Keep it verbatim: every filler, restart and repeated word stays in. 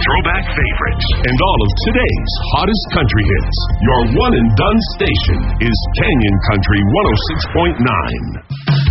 throwback favorites, and all of today's hottest country hits. Your one and done station is Canyon Country one oh six point nine.